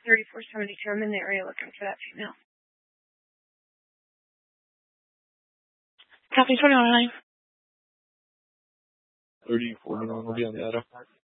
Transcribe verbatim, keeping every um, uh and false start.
thirty-four seventy-two. I'm in the area looking for that female. Copy twenty-one nine. thirty forty-nine will be on the auto.